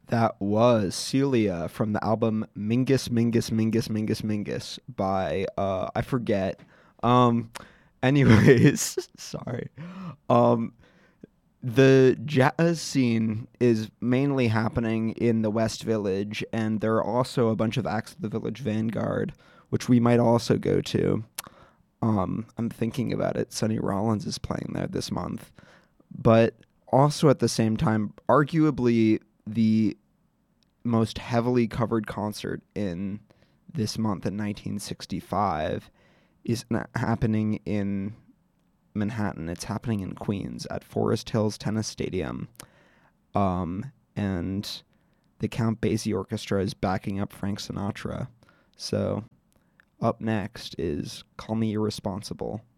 That was Celia from the album Mingus Mingus Mingus Mingus Mingus by I forget. Um anyways, sorry. Um the jazz scene is mainly happening in the West Village, and there are also a bunch of acts of the Village Vanguard, which we might also go to. I'm thinking about it. Sonny Rollins is playing there this month. But also at the same time, arguably the most heavily covered concert in this month in 1965 is happening in Manhattan. It's happening in Queens at Forest Hills Tennis Stadium. And the Count Basie Orchestra is backing up Frank Sinatra. So up next is Call Me Irresponsible